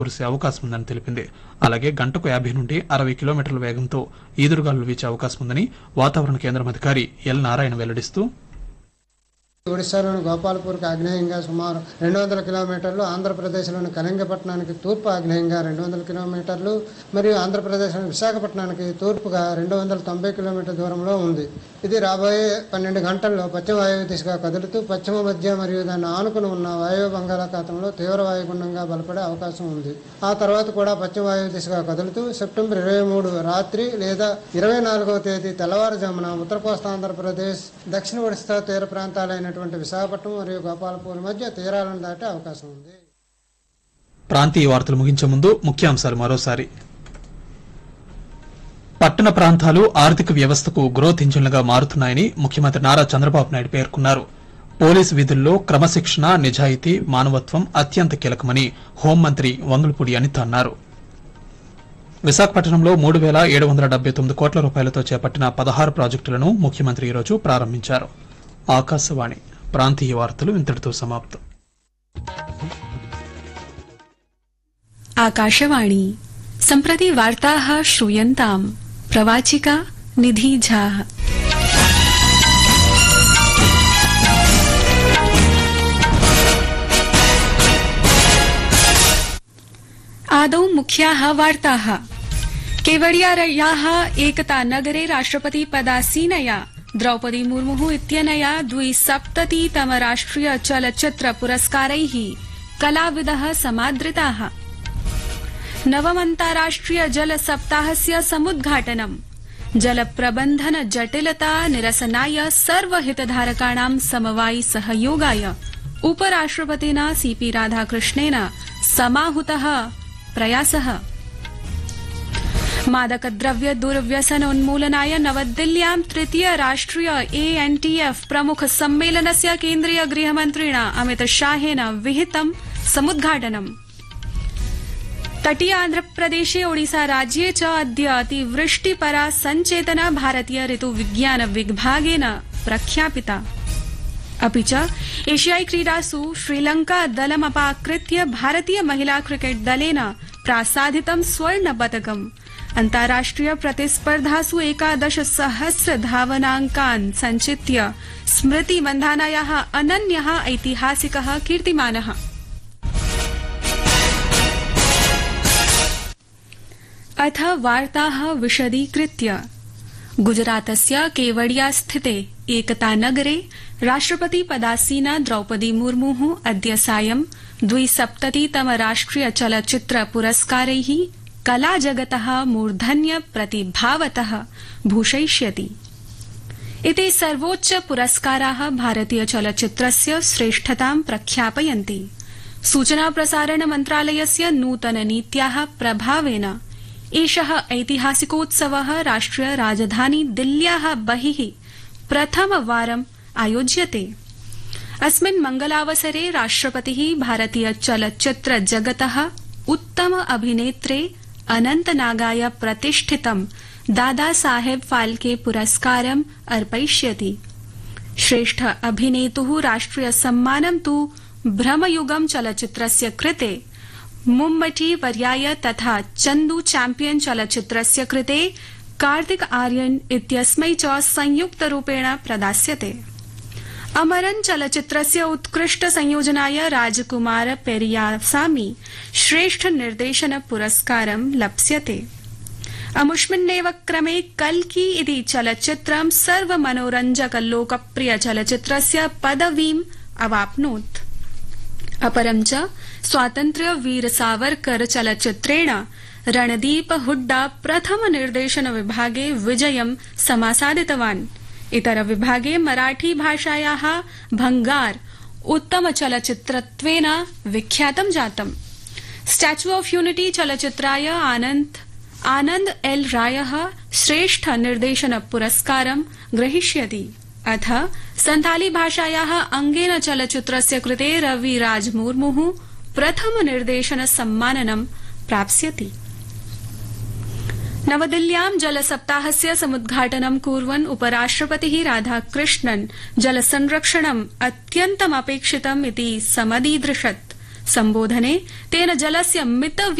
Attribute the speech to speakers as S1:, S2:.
S1: కురిసే అవకాశం ఉందని తెలిపింది. అలాగే గంటకు 50 నుండి 60 కిలోమీటర్ల వేగంతో ఈదురుగాలులు వీచే అవకాశం ఉందని వాతావరణ కేంద్రం అధికారి ఎల్ నారాయణ వెల్లడిస్తూ,
S2: ఒడిశాలోని గోపాల్పూర్కి ఆగ్నేయంగా సుమారు 200 కిలోమీటర్లు, ఆంధ్రప్రదేశ్లోని కళింగపట్నానికి తూర్పు ఆగ్నేయంగా 200 కిలోమీటర్లు మరియు ఆంధ్రప్రదేశ్లోని విశాఖపట్నానికి తూర్పుగా 290 కిలోమీటర్ల దూరంలో ఉంది. ఇది రాబోయే 12 గంటల్లో పశ్చిమ వాయువ్య దిశగా కదులుతూ పశ్చిమ మధ్య మరియు దాన్ని ఆనుకుని ఉన్న వాయువ్య బంగాళాఖాతంలో తీవ్ర వాయుగుండంగా బలపడే అవకాశం ఉంది. ఆ తర్వాత కూడా పశ్చిమ వాయువ్య దిశగా కదులుతూ సెప్టెంబర్ 23 రాత్రి లేదా 24వ తేదీ తెల్లవారుజామున ఉత్తర కోస్తా ఆంధ్రప్రదేశ్, దక్షిణ ఒడిశా తీర ప్రాంతాలైన విశాఖపట్నం మరియు గోపాలపూర్ మధ్య తీరాలను దాటే అవకాశం ఉంది.
S1: ప్రాంతీయ వార్తలు ముగించే ముందు ముఖ్యాంశాలు మరోసారి. పట్టణ ప్రాంతాలు ఆర్థిక వ్యవస్థకు గ్రోత్ ఇంజిన్లుగా మారుతున్నాయని ముఖ్యమంత్రి నారా చంద్రబాబు నాయుడు పేర్కొన్నారు. పోలీసు విధుల్లో క్రమశిక్షణ, నిజాయితీ, మానవత్వం అత్యంత కీలకమని హోంమంత్రి వంగలపూడి అనిత అన్నారు. విశాఖపట్నంలో 3,779 కోట్ల రూపాయలతో చేపట్టిన 16 ప్రాజెక్టులను ముఖ్యమంత్రి ఈరోజు ప్రారంభించారు. ఆకాశవాణి ప్రాంతీయ వార్తలు ఇంతటితో సమాప్తం.
S3: ఆకాశవాణి సంప్రతి వార్తాః శ్రూయంతాం. ప్రవాచికా నిధి ఝా. आदौ मुख्याः वार्ताः. केवडियायाः एकता नगरे राष्ट्रपति पदासीनया द्रौपदी मुर्मु इत्यनया 270तम राष्ट्रिय चलच्चित्र पुरस्कारैः कलाविदः समादृताः. नवमन्ताराष्ट्रिय जल सप्ताहस्य समुद्घाटनम्. जलप्रबन्धन जटिलता निरसनाय सर्वहितधारकाणां समवायि सहयोगाय उपराष्ट्रपतिना सीपी राधाकृष्णेन समाहुतः प्रयासः. मादकद्रव्य दुर्व्यसनोन्मूलनाय नवदिल्ल्यां तृतीय राष्ट्रिय ANTF प्रमुख सम्मेलनस्य केन्द्रीय गृहमन्त्रिणा अमितशाहेन विहितं समुद्घाटनम्. तटीय आन्ध्रप्रदेशे ओडिसा राज्ये च अद्य अतिवृष्टिपरा सञ्चेतना भारतीय ऋतुविज्ञान विभागेन प्रख्यापिता. अपि च एशियाई क्रीडासु श्रीलंका दलमपाकृत्य भारतीय महिला क्रिकेट दलेन प्रासादितं स्वर्णपदकम्. अन्ताराष्ट्रिय प्रतिस्पर्धासु 11,000 धावनाङ्कान् सञ्चित्य स्मृति मन्धानायाः अनन्यः ऐतिहासिकः कीर्तिमानः. अथ वार्ताः विशदीकृत्य. गुजरातस्य केवडिया स्थिते एकतानगरे राष्ट्रपति पदासीना द्रौपदी मुर्मुः अद्य सायं 270तम राष्ट्रिय चलच्चित्र पुरस्कारैः कलाजगतः मूर्धन्य प्रतिभावतः भूषयिष्यति. एते सर्वोच्च पुरस्काराः भारतीय चलच्चित्रस्य श्रेष्ठतां प्रख्यापयन्ति. सूचना प्रसारण मन्त्रालयस्य नूतन नीत्याः प्रभावेन एषः ऐतिहासिकोत्सवः राष्ट्रिय राजधानी दिल्ल्याः बहिः प्रथमवारम् आयोज्यते. अस्मिन् मंगलावसरे राष्ट्रपतिः भारतीय चलच्चित्र जगतः उत्तम अभिनेत्रे अनन्तनागाय प्रतिष्ठितं दादा साहेब फाल्के पुरस्कारम् अर्पयिष्यति. श्रेष्ठ अभिनेतुः राष्ट्रिय सम्मानं तु भ्रमयुगं चलच्चित्रस्य कृते मुम्बटी वर्याय तथा चन्दू चैम्पियन चलच्चित्रस्य कृते कार्तिक आर्यन इत्यस्मै च संयुक्तरूपेण प्रदास्यते. अमरन चलच्चित्रस्य उत्कृष्ट संयोजनाय राजकुमार पेरियासामी श्रेष्ठ निर्देशन पुरस्कारं लप्स्यते. अमुष्मिन्नेव क्रमे कल्की इति चलच्चित्रं सर्वमनोरञ्जक लोकप्रिय चलच्चित्रस्य पदवीम् अवाप्नोत्. अपरं च स्वातन्त्र्य वीर सावरकर चलच्चित्रेण रणदीप हुड्डा प्रथम निर्देशन विभागे विजयं समासादितवान्. इतर विभागे मराठी भाषायाः भंगार उत्तम चलच्चित्रत्वेन विख्यातं जातम्. Statue of unity चलच्चित्राय Anand L रायः श्रेष्ठ निर्देशन पुरस्कारं ग्रहीष्यति. अथ संथाली भाषायाः अंगेन चलच्चित्रस्य कृते रवि राज मुर्मुः प्रथम निर्देशन सम्माननं प्राप्स्यति. नवदिल्ल्यां जलसप्ताहस्य समुद्घाटनं कुर्वन् उपराष्ट्रपतिः राधाकृष्णन् जलसंरक्षणम् अत्यन्तमपेक्षितम् इति समदीदृशत्. सम्बोधने तेन जलस्य मित